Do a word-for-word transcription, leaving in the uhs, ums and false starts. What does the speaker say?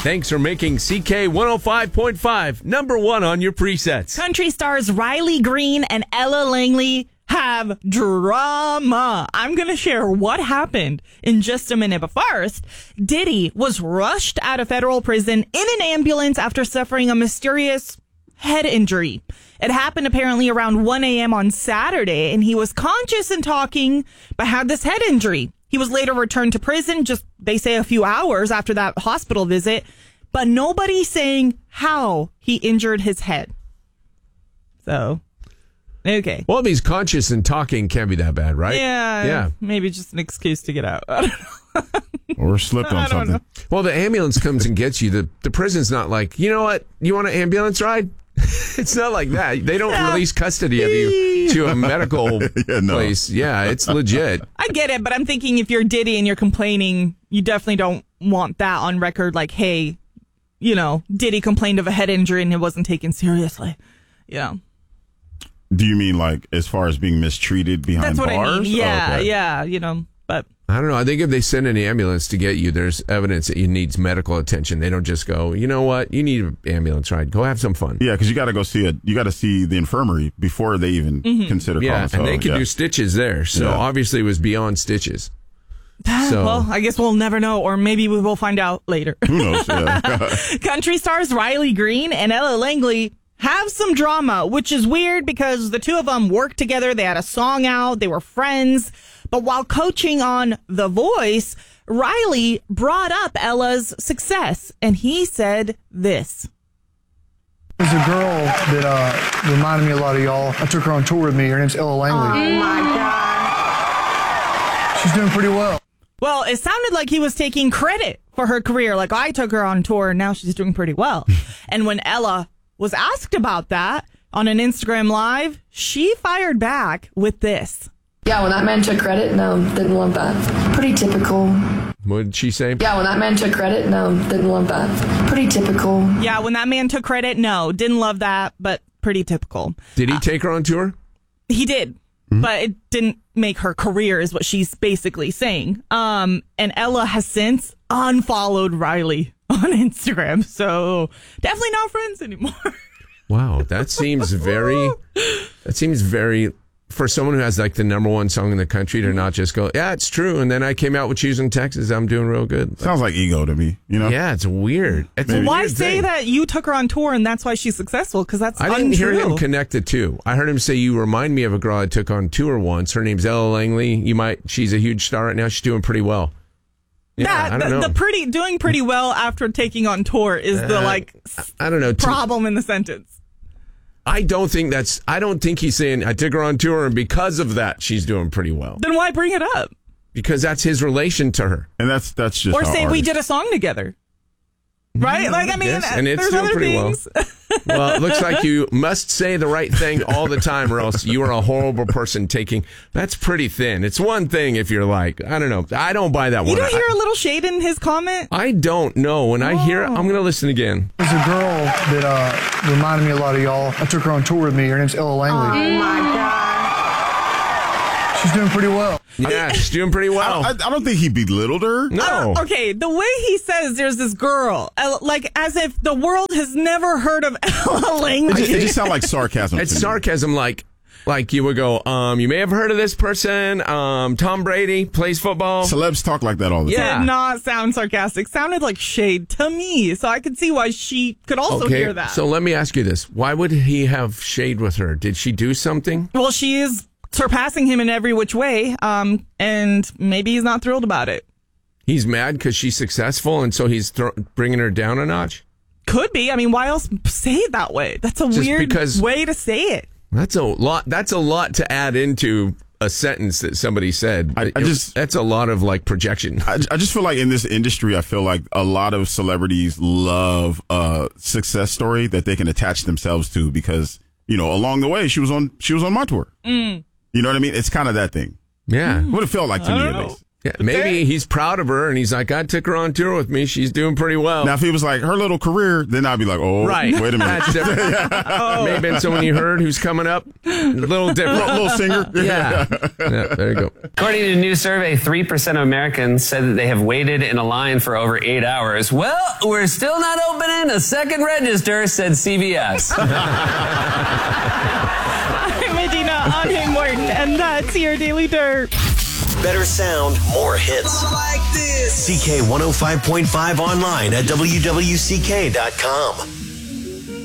Thanks for making C K one oh five point five number one on your presets. Country stars Riley Green and Ella Langley have drama. I'm going to share what happened in just a minute. But first, Diddy was rushed out of federal prison in an ambulance after suffering a mysterious head injury. It happened apparently around one a.m. on Saturday, and he was conscious and talking, but had this head injury. He was later returned to prison, just, they say, a few hours after that hospital visit, but nobody's saying how he injured his head. So, okay. Well, if he's conscious and talking, can't be that bad, right? Yeah. Yeah. Maybe just an excuse to get out. I don't know. Or slipped on something. Know. Well, the ambulance comes and gets you. The, the prison's not like, you know what? You want an ambulance ride? It's not like that. They don't yeah. release custody of you to a medical yeah, no. place. Yeah, it's legit. I get it, but I'm thinking if you're Diddy and you're complaining, you definitely don't want that on record. Like, hey, you know, Diddy complained of a head injury and it wasn't taken seriously. Yeah. Do you mean like as far as being mistreated behind That's what bars? I mean. Yeah, oh, okay. yeah, you know, but... I don't know. I think if they send an ambulance to get you, there's evidence that you need medical attention. They don't just go, you know what? You need an ambulance ride. Go have some fun. Yeah, because you got to go see it. You got to see the infirmary before they even mm-hmm. consider yeah, calling. So, and they could yeah. do stitches there. So yeah. obviously it was beyond stitches. So. Well, I guess we'll never know, or maybe we will find out later. Who knows? Yeah. Country stars Riley Green and Ella Langley have some drama, which is weird because the two of them worked together. They had a song out. They were friends. But while coaching on The Voice, Riley brought up Ella's success, and he said this. There's a girl that uh, reminded me a lot of y'all. I took her on tour with me. Her name's Ella Langley. Oh, my God. She's doing pretty well. Well, it sounded like he was taking credit for her career. Like, I took her on tour, and now she's doing pretty well. And when Ella was asked about that on an Instagram Live, she fired back with this. Yeah, when that man took credit, no, didn't love that. Pretty typical. What did she say? Yeah, when that man took credit, no, didn't love that. Pretty typical. Yeah, when that man took credit, no, didn't love that, but pretty typical. Did he uh, take her on tour? He did, mm-hmm. but it didn't make her career is what she's basically saying. Um, and Ella has since unfollowed Riley on Instagram, so definitely not friends anymore. Wow, that seems very, that seems very... For someone who has like the number one song in the country to not just go, yeah, it's true. And then I came out with Choosing Texas. I'm doing real good. Sounds like ego to me, you know? Yeah, it's weird. It's well, a why weird say thing. that you took her on tour and that's why she's successful? Because that's I didn't untrue. hear him connect the two. I heard him say, you remind me of a girl I took on tour once. Her name's Ella Langley. You might, she's a huge star right now. She's doing pretty well. Yeah, that, I don't the, know. the pretty, doing pretty well after taking on tour is the uh, like, I don't know. problem in the sentence. I don't think that's, I don't think he's saying, I took her on tour and because of that, she's doing pretty well. Then why bring it up? Because that's his relation to her. And that's, that's just Or say artists. we did a song together. Right? Like, I mean, yes, and it's there's doing other pretty things. well. Well, it looks like you must say the right thing all the time or else you are a horrible person taking, that's pretty thin. It's one thing if you're like, I don't know. I don't buy that you one. don't hear I, a little shade in his comment? I don't know. When I hear it, I'm going to listen again. There's a girl that uh, reminded me a lot of y'all. I took her on tour with me. Her name's Ella Langley. Oh, my God. She's doing pretty well. Yeah, she's doing pretty well. I, I, I don't think he belittled her. No. Uh, okay, the way he says there's this girl, uh, like as if the world has never heard of Ella Langley. It just, it just sounds like sarcasm. It's to me. sarcasm, like like you would go, um, you may have heard of this person, um, Tom Brady plays football. Celebs talk like that all the Yeah. time. Did not sound sarcastic. Sounded like shade to me. So I could see why she could also Okay, hear that. so let me ask you this. Why would he have shade with her? Did she do something? Well, she is surpassing him in every which way, um, and maybe he's not thrilled about it. He's mad because she's successful, and so he's thro- bringing her down a notch? Could be. I mean, why else say it that way? That's a Just weird because- way to say it. That's a lot. That's a lot to add into a sentence that somebody said. I- I It- just- that's a lot of like projection. I, I just feel like in this industry, I feel like a lot of celebrities love a success story that they can attach themselves to because, you know, along the way, she was on she was on my tour. Mm. You know what I mean? It's kind of that thing. Yeah. What it felt like to I me, don't at know. least. Yeah, maybe he's proud of her, and he's like, I took her on tour with me. She's doing pretty well. Now, if he was like, her little career, then I'd be like, oh, right. wait a minute. That's different. Oh. Maybe been someone you heard who's coming up. A little different. little singer. Yeah. Yeah, there you go. According to a new survey, three percent of Americans said that they have waited in a line for over eight hours. Well, we're still not opening a second register, said C V S. I'm Medina on Him Morton, and that's your Daily Dirt. Better sound, more hits. Like this. C K one oh five point five online at W W C K dot com.